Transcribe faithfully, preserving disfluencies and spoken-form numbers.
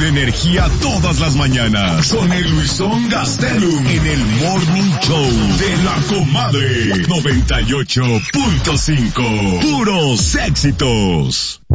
de energía todas las mañanas con el Luisón Gastelum en el Morning Show de La Comadre noventa y ocho punto cinco. Puros éxitos.